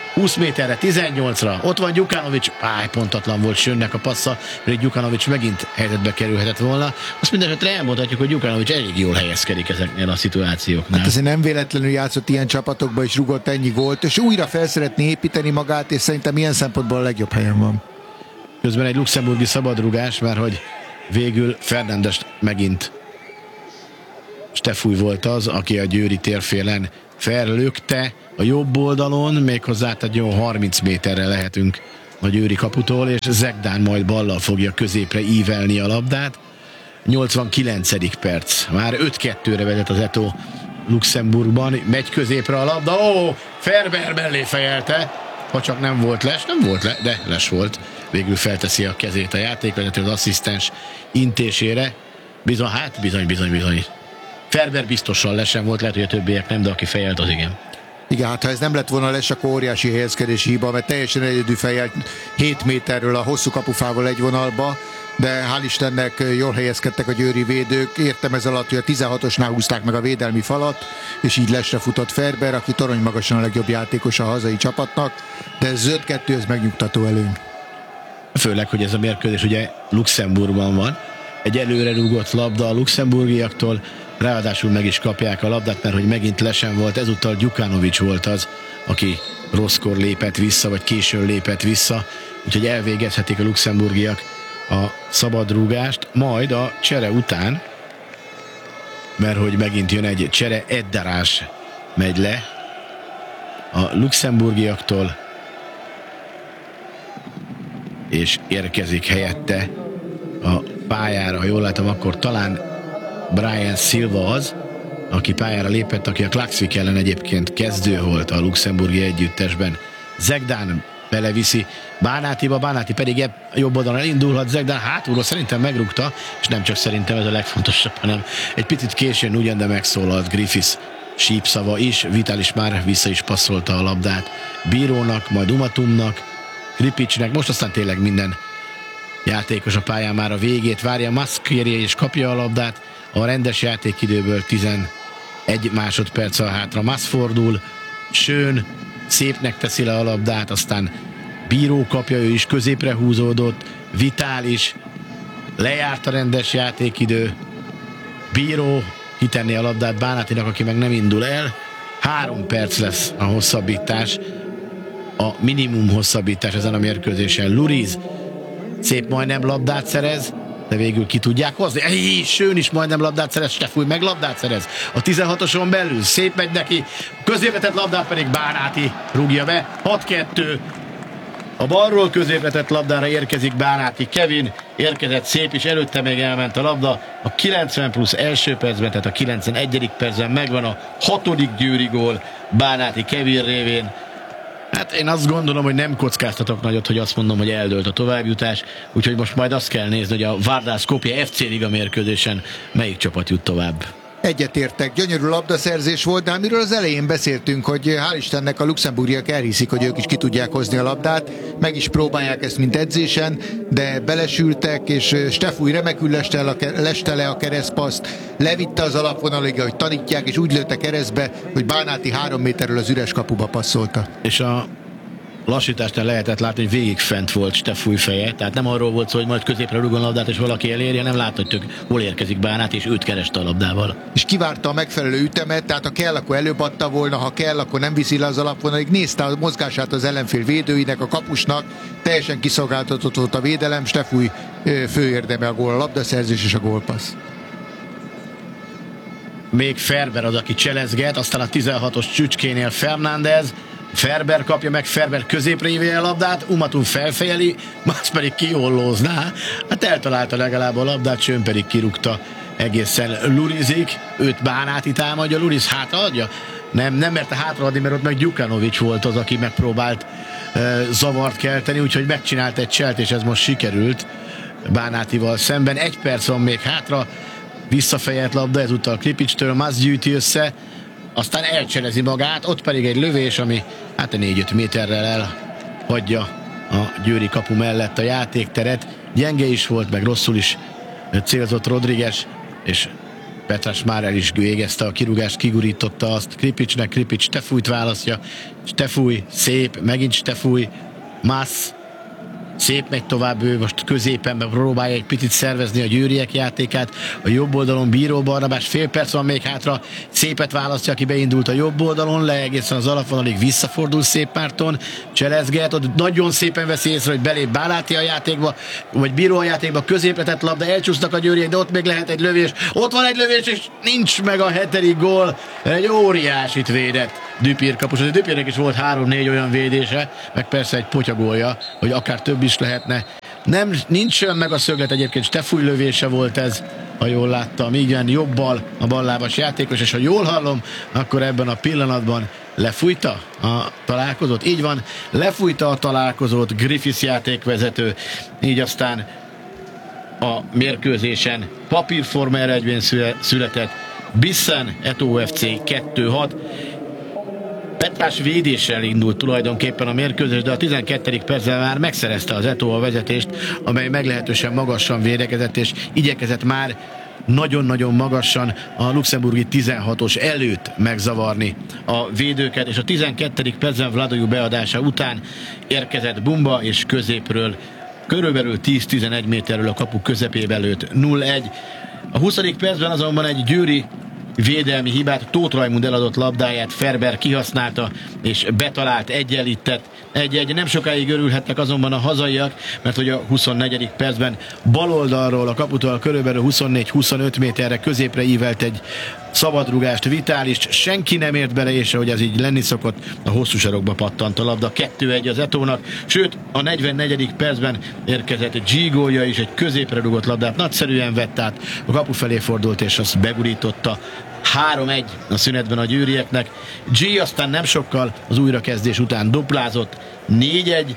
húsz méterre, tizennyolcra, ott van Gyukanovics, áj, pontatlan volt Schönnek a passza, hogy Gyukanovics megint helyzetbe kerülhetett volna. Azt mindenesetre elmondhatjuk, hogy Gyukanovics elég jól helyezkedik ezeknél a szituációknál. Hát azért nem véletlenül játszott ilyen csapatokba, és rugott ennyi gólt, és újra fel szeretné építeni magát, és szerintem ilyen szempontból a legjobb helyen van. Közben egy luxemburgi szabadrugás, mert hogy végül Fernandes megint Stefúj volt az, aki a győri térfélen fellökte a jobb oldalon, méghozzá tehát jó harminc méterre lehetünk a győri kaputól, és Zegdán majd ballal fogja középre ívelni a labdát. nyolcvankilencedik perc. Már öt kettőre vezet az Eto Luxemburgban. Megy középre a labda. Ó, Ferber mellé fejelte. Ha csak nem volt les, nem volt le, de les volt. Végül felteszi a kezét a játékvezető az asszisztens intésére. Bizony, hát bizony, bizony, bizony. Ferber biztosan lesen volt, lehet, hogy a többiek nem, de aki fejelt, az igen. Igen, hát ha ez nem lett volna les, akkor óriási helyezkedési hiba, mert teljesen egyedül fejelt hét méterről a hosszú kapufával egy vonalba, de hál' Istennek jól helyezkedtek a győri védők. Értem ez alatt, hogy a tizenhatosnál húzták meg a védelmi falat, és így lesre futott Ferber, aki torony magasan a legjobb játékos a hazai csapatnak, de ez öt kettő, ez megnyugtató előny. Főleg, hogy ez a mérkőzés ugye Luxemburgban van. Egy előre rúgott labda a luxemburgiaktól, ráadásul meg is kapják a labdát, mert hogy megint lesen volt, ezúttal Gyukanovics volt az, aki rosszkor lépett vissza, vagy későn lépett vissza, úgyhogy elvégezhetik a luxemburgiak a szabadrúgást, majd a csere után, mert hogy megint jön egy csere, Eddarás megy le a luxemburgiaktól, és érkezik helyette a pályára, ha jól látom, akkor talán Brian Silva az, aki pályára lépett, aki a Klaksvik ellen egyébként kezdő volt a luxemburgi együttesben. Zegdán beleviszi Bánátiba, Bánáti pedig ebb jobb oldalon elindulhat, Zegdán hátulról szerintem megrúgta, és nem csak szerintem ez a legfontosabb, hanem egy picit későn ugyan, de megszólalt Griffiths sípszava is, Vitalis már vissza is passzolta a labdát Bírónak, majd Umatumnak, Kripicsnek, most aztán tényleg minden játékos a pályán már a végét várja, Maszkérje és kapja a labdát, a rendes játékidőből tizenegy másodperccel hátra Masz fordul, Schön szépnek teszi le a labdát, aztán Bíró kapja, ő is középre húzódott, Vitális, lejárt a rendes játékidő, Bíró kitenni a labdát Bánátinak, aki meg nem indul el, három perc lesz a hosszabbítás, a minimum hosszabbítás ezen a mérkőzésen. Luriz szép majdnem labdát szerez, de végül ki tudják hozni. Ej, Schön is majdnem labdát szerez, Stefúj meg labdát szerez. A tizenhatoson belül szép megy neki, középvetett labdát pedig Bánáti rúgja be. hat kettő. A balról középvetett labdára érkezik Bánáti. Kevin érkezett szép, és előtte még elment a labda. A kilencven plusz első percben, tehát a kilencvenegyedik percben megvan a hatodik győri gól Bánáti Kevin révén. Hát én azt gondolom, hogy nem kockáztatok nagyot, hogy azt mondom, hogy eldőlt a továbbjutás, úgyhogy most majd azt kell nézni, hogy a Vardar Skopje ef cé Liga mérkőzésen melyik csapat jut tovább. Egyetértek, gyönyörű labdaszerzés volt, de amiről az elején beszéltünk, hogy hál' Istennek a luxemburgiak elhiszik, hogy ők is ki tudják hozni a labdát, meg is próbálják ezt, mint edzésen, de belesültek, és Stefúj remekül leste, a, leste le a keresztpaszt, levitte az alapvonalig, hogy tanítják, és úgy lőtte keresztbe, hogy Bánáti három méterről az üres kapuba passzolta. És a lassításnál lehetett látni, hogy végig fent volt Stefúj feje, tehát nem arról volt szó, hogy majd középre rúgon labdát, és valaki elérje, nem látta, hogy tök hol érkezik Bánát, és őt kereste a labdával. És kivárta a megfelelő ütemet, tehát ha kell, akkor előbb adta volna, ha kell, akkor nem viszi le az alapvonalig, nézte a mozgását az ellenfél védőinek, a kapusnak, teljesen kiszolgáltatott volt a védelem, Stefúj főérdeme a gól, a labdaszerzés és a gólpassz. Még Ferber az, aki cselezget, aztán a tizenhatos csücskénél Fernández, Ferber kapja meg, Ferber középre ívja a labdát, Umatum felfejeli, más pedig kiollózná. Hát eltalálta legalább a labdát, Schön pedig kirúgta egészen Lurizik, őt Bánáti támadja, Luriz hátraadja? Nem, nem merte hátraadni, mert ott meg Gyukanovics volt az, aki megpróbált e, zavart kelteni, úgyhogy megcsinált egy cselt, és ez most sikerült Bánátival szemben. Egy perc van még hátra, visszafejelt labda, ezúttal Kripicstől, Masz gyűjti össze, aztán elcselezi magát, ott pedig egy lövés, ami hát a négy-öt méterrel elhagyja a győri kapu mellett a játékteret. Gyenge is volt, meg rosszul is célzott Rodriguez, és Petrás már el is végezte a kirúgást, kigurította azt Kripicsnek, Kripics Stefújt választja, Stefúj, szép, megint Stefúj, Mász, szép megy tovább, ő most középen próbálja egy picit szervezni a győriek játékát, a jobb oldalon Bíró Barnabás, fél perc van még hátra, szépet választja, aki beindult a jobb oldalon, le egészen az alapvonalig visszafordul Széppárton, cselezget, ott nagyon szépen veszi észre, hogy belép Bánáti a játékba, vagy Bíró a játékba, középre tett labda, elcsúsznak a győriek, de ott még lehet egy lövés, ott van egy lövés, és nincs meg a hetedik gól, egy óriásit védett Düpir kapus, az Düpirnek is volt három-négy olyan védése, meg persze egy potyagolja, hogy akár több is lehetne. Nem, nincs olyan meg a szöglet, egyébként Stefúj lövése volt ez, ha jól láttam, igen, jobbal a ballábas játékos, és ha jól hallom, akkor ebben a pillanatban lefújta a találkozót, így van, lefújta a találkozót Griffiths játékvezető, így aztán a mérkőzésen papírforma eredmény született, Bissen Eto ef cé kettő hat. Petrás védéssel indult tulajdonképpen a mérkőzés, de a tizenkettedik percben már megszerezte az Eto a vezetést, amely meglehetősen magasan védekezett, és igyekezett már nagyon-nagyon magasan a luxemburgi tizenhatos előtt megzavarni a védőket, és a tizenkettedik percben Vladojú beadása után érkezett Bumba, és középről körülbelül tíz-tizenegy méterről a kapu közepébe lőtt nulla egy. A huszadik percben azonban egy győri védelmi hibát, Tóth Rajmund eladott labdáját Ferber kihasználta, és betalált, egyenlített. Egy-egy, nem sokáig örülhetnek azonban a hazaiak, mert hogy a huszonnegyedik percben baloldalról a kaputól körülbelül huszonnégy-huszonöt méterre középre ívelt egy szabadrugást Vitális, senki nem ért bele, és ahogy ez így lenni szokott, a hosszú sarokba pattant a labda, kettő egy az Etónak, sőt a negyvennegyedik percben érkezett egy G gólja is, egy középre rugott labdát nagyszerűen vett át, a kapu felé fordult, és azt begurította. három egy a szünetben a győrieknek. G aztán nem sokkal az újrakezdés után duplázott, négy egy.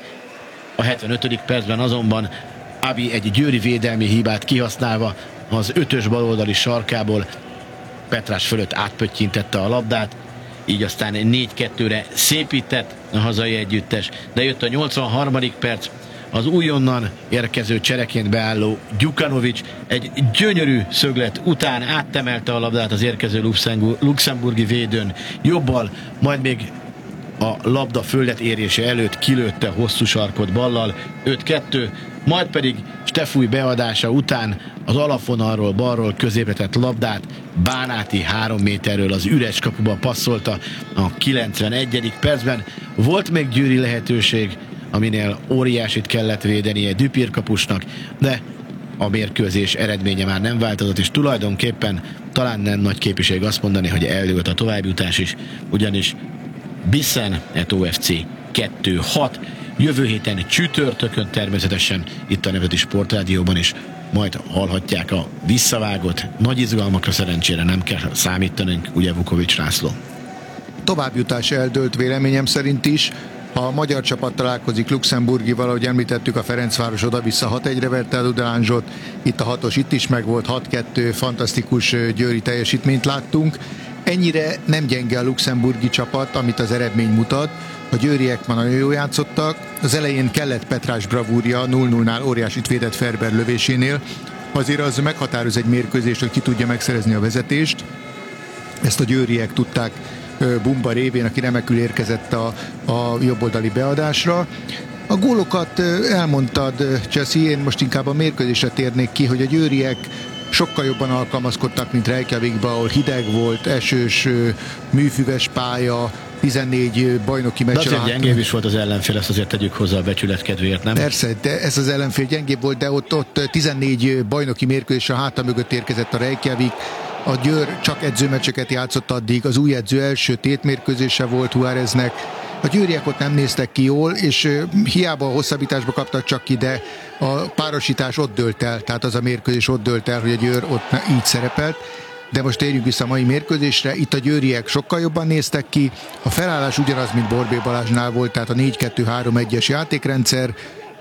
A hetvenötödik percben azonban Abi egy győri védelmi hibát kihasználva az ötös baloldali sarkából Petrás fölött átpöttyintette a labdát, így aztán négy kettőre szépített a hazai együttes, de jött a nyolcvanharmadik perc, az újonnan érkező csereként beálló Gyukanovics egy gyönyörű szöglet után áttemelte a labdát az érkező luxemburgi védőn jobbal, majd még a labda földet érése előtt kilőtte hosszú sarkot ballal, öt kettő, majd pedig Stefúj beadása után az alapvonalról balról középre tett labdát Bánáti három méterről az üres kapuba passzolta a kilencvenegyedik percben. Volt még győri lehetőség, aminél óriásit kellett védenie Düpir kapusnak, de a mérkőzés eredménye már nem változott, és tulajdonképpen talán nem nagy képviség azt mondani, hogy eldőlt a továbbjutás is, ugyanis Bissen Eto ef cé kettő hat, jövő héten csütörtökön természetesen itt a Nemzeti Sportrádióban is majd hallhatják a visszavágott. Nagy izgalmakra szerencsére nem kell számítanunk, ugye Vukovics László? Továbbjutás eldőlt véleményem szerint is. A magyar csapat találkozik Luxemburgival, ahogy említettük, a Ferencváros oda-vissza hat egyre verte el Udelánzsot, itt a hatos itt is megvolt, hat kettő, fantasztikus győri teljesítményt láttunk. Ennyire nem gyenge a luxemburgi csapat, amit az eredmény mutat. A győriek már nagyon jól játszottak. Az elején kellett Petrás bravúrja, nulla nullnál óriásit védett Ferber lövésénél. Azért az meghatároz egy mérkőzést, hogy ki tudja megszerezni a vezetést. Ezt a győriek tudták Bumba révén, aki remekül érkezett a, a jobboldali beadásra. A gólokat elmondtad, Cseszi, én most inkább a mérkőzésre térnék ki, hogy a győriek sokkal jobban alkalmazkodtak, mint Reykjavikba, ahol hideg volt, esős, műfüves pálya, tizennégy bajnoki meccs. De azért gyengébb is volt az ellenfél, ezt azért tegyük hozzá a becsület kedvéért, nem? Persze, de ez az ellenfél gyengébb volt, de ott, ott tizennégy bajnoki mérkőzés a háta mögött érkezett a Reykjavik. A Győr csak edzőmeccseket játszott addig, az új edző első tétmérkőzése volt Juáreznek. A győriek ott nem néztek ki jól, és hiába a hosszabbításba kaptak csak ki, de a párosítás ott dőlt el, tehát az a mérkőzés ott dőlt el, hogy a Győr ott így szerepelt. De most térjünk vissza a mai mérkőzésre, itt a győriek sokkal jobban néztek ki, a felállás ugyanaz, mint Borbély Balázsnál volt, tehát a négy kettő három egyes játékrendszer,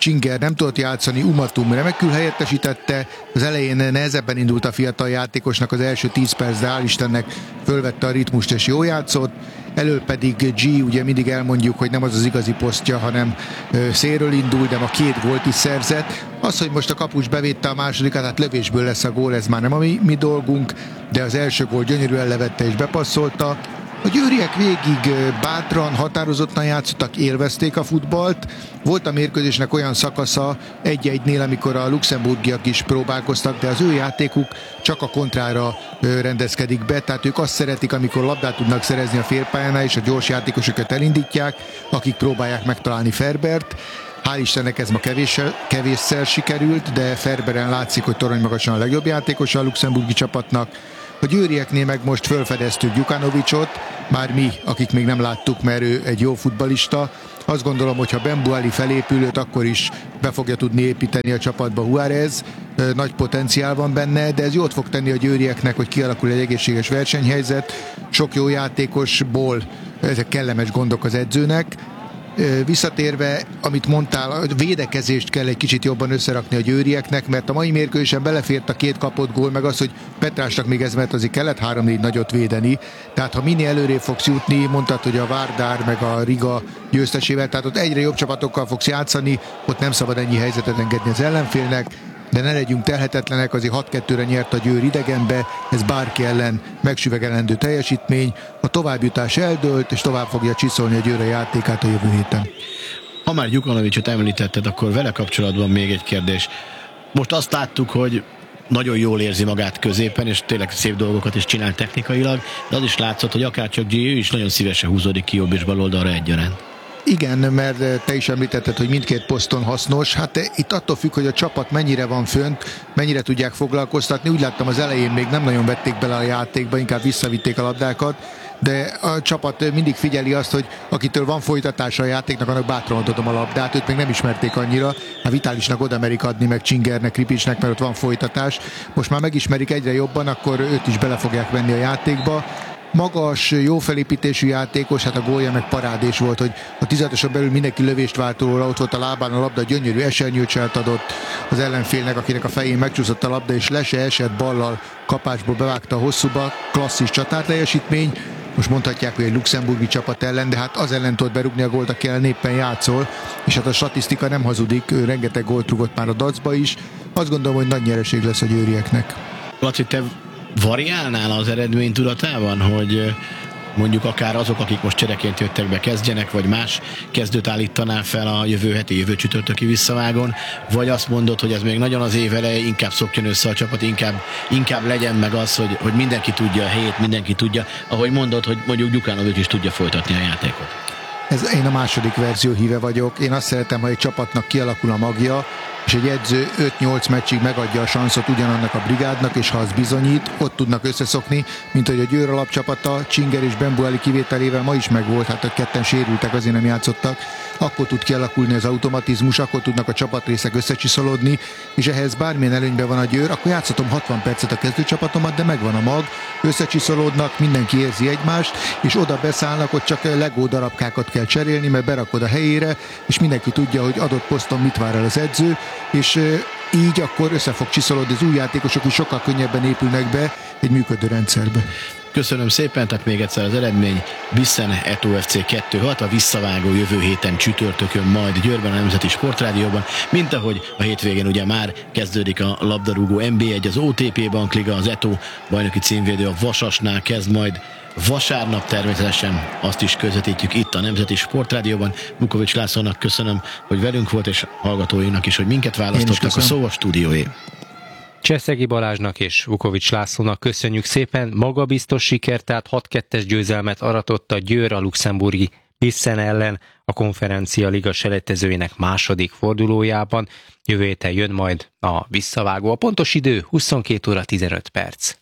Csinger nem tudott játszani, Umatum remekül helyettesítette, az elején nehezebben indult a fiatal játékosnak az első tíz perc, de hál' Istennek fölvette a ritmust és jól játszott, elől pedig G, ugye mindig elmondjuk, hogy nem az az igazi posztja, hanem szélről indul, de ma két gólt is szerzett. Az, hogy most a kapus bevédte a másodikat, hát lövésből lesz a gól, ez már nem a mi, mi dolgunk, de az első gól gyönyörűen levette és bepasszolta. A győriek végig bátran, határozottan játszottak, élvezték a futballt. Volt a mérkőzésnek olyan szakasza egy-egynél, amikor a luxemburgiak is próbálkoztak, de az ő játékuk csak a kontrára rendezkedik be, tehát ők azt szeretik, amikor labdát tudnak szerezni a félpályánál, és a gyors játékosokat elindítják, akik próbálják megtalálni Ferbert. Hál' Istennek ez ma kevéssel, kevésszer sikerült, de Ferberen látszik, hogy torony magasan a legjobb játékosa a luxemburgi csapatnak. A győrieknél meg most felfedeztük Djukanovicsot, már mi, akik még nem láttuk, mert ő egy jó futballista. Azt gondolom, hogy ha Benbuali felépülőt, akkor is be fogja tudni építeni a csapatba Juárez. Nagy potenciál van benne, de ez jót fog tenni a győrieknek, hogy kialakul egy egészséges versenyhelyzet. Sok jó játékosból ezek kellemes gondok az edzőnek. Visszatérve, amit mondtál, a védekezést kell egy kicsit jobban összerakni a győrieknek, mert a mai mérkőzésen belefért a két kapott gól, meg az, hogy Petrásnak még ez, mert azért kellett három-négy nagyot védeni. Tehát ha minél előrébb fogsz jutni, mondtad, hogy a Vardar meg a Riga győztesével, tehát ott egyre jobb csapatokkal fogsz játszani, ott nem szabad ennyi helyzetet engedni az ellenfélnek, de ne legyünk telhetetlenek, azért hat kettőre nyert a Győr idegenbe, ez bárki ellen megsüvegelendő teljesítmény, a továbbjutás eldőlt, és tovább fogja csiszolni a Győr a játékát a jövő héten. Ha már Djukanovicsot említetted, akkor vele kapcsolatban még egy kérdés. Most azt láttuk, hogy nagyon jól érzi magát középen, és tényleg szép dolgokat is csinál technikailag, de az is látszott, hogy akárcsak G, ő is nagyon szívesen húzódik ki jobb és bal oldalra egyaránt. Igen, mert te is említetted, hogy mindkét poszton hasznos. Hát itt attól függ, hogy a csapat mennyire van fönt, mennyire tudják foglalkoztatni. Úgy láttam, az elején még nem nagyon vették bele a játékba, inkább visszavitték a labdákat, de a csapat mindig figyeli azt, hogy akitől van folytatása a játéknak, annak bátran adom a labdát, őt még nem ismerték annyira. A Vitálisnak oda merik adni, meg Csingernek, Kripicsnek, mert ott van folytatás. Most már megismerik egyre jobban, akkor őt is bele fogják venni a játékba. Magas, jó felépítésű játékos, hát a gólja meg parádés volt, hogy a tizenötösen belül mindenki lövést váltóra, ott volt a lábán a labda, gyönyörű esernyőcselt adott az ellenfélnek, akinek a fején megcsúszott a labda, és le se esett, ballal kapásból bevágta a hosszúba, klasszis csatárteljesítmény. Most mondhatják, hogy egy luxemburgi csapat ellen, de hát az ellen tudott berúgni a gólt, aki ellen éppen játszol, és hát a statisztika nem hazudik, ő rengeteg gólt rúgott már a dacba is. Azt gondolom, hogy nagy nyereség lesz a győrieknek. Laci, te variálnál az eredmény tudatában, hogy mondjuk akár azok, akik most csereként jöttek be, kezdjenek, vagy más kezdőt állítanál fel a jövő heti, jövő csütörtöki visszavágon, vagy azt mondod, hogy ez még nagyon az év eleje, inkább szokjon össze a csapat, inkább, inkább legyen meg az, hogy, hogy mindenki tudja a helyét, mindenki tudja, ahogy mondod, hogy mondjuk Djukanovics is tudja folytatni a játékot. Ez, én a második verzió híve vagyok. Én azt szeretem, ha egy csapatnak kialakul a magja, és egy edző öt-nyolc meccsig megadja a sanszot ugyanannak a brigádnak, és ha az bizonyít, ott tudnak összeszokni, mint hogy a Győr alapcsapata Csinger és Benbuali kivételével ma is megvolt, hát a ketten sérültek, azért nem játszottak, akkor tud kialakulni az automatizmus, akkor tudnak a csapatrészek összecsiszolódni, és ehhez bármilyen előnyben van a Győr, akkor játszhatom hatvan percet a kezdőcsapatomat, de megvan a mag, összecsiszolódnak, mindenki érzi egymást, és oda beszállnak, ott csak Lego darabkákat kell cserélni, mert berakod a helyére, és mindenki tudja, hogy adott poszton mit vár el az edző, és így akkor össze fog csiszolódni az új játékosok, is sokkal könnyebben épülnek be egy működő rendszerbe. Köszönöm szépen, tehát még egyszer az eredmény. Bissen Eto ef cé kettő hat, a visszavágó jövő héten csütörtökön majd Győrben a Nemzeti Sportrádióban, mint ahogy a hétvégén ugye már kezdődik a labdarúgó en bé egy, az o té pé Bankliga, az Eto bajnoki címvédő a Vasasnál kezd majd vasárnap, természetesen azt is közvetítjük itt a Nemzeti Sportrádióban. Vukovics Lászlónak köszönöm, hogy velünk volt, és hallgatóinak is, hogy minket választottak, a szó a stúdióé. Cseszegi Balázsnak és Vukovics Lászlónak köszönjük szépen, magabiztos sikert, tehát hat kettes győzelmet aratott a Győr a luxemburgi Bissen ellen a Konferencia Liga selejtezőjének második fordulójában. Jövő héten jön majd a visszavágó. A pontos idő huszonkét óra tizenöt perc.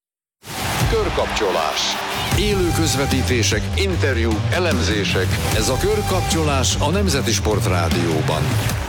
Körkapcsolás. Élő közvetítések, interjúk, elemzések. Ez a Körkapcsolás a Nemzeti Sportrádióban.